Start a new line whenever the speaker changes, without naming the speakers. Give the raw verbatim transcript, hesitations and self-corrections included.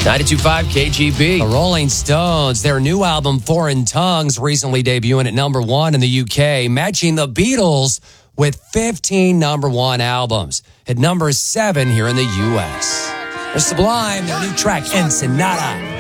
ninety-two point five K G B.
The Rolling Stones, their new album, Foreign Tongues, recently debuting at number one in the U K, matching the Beatles with fifteen number one albums. At number seven here in the U S. They're Sublime, their new track, Ensenada.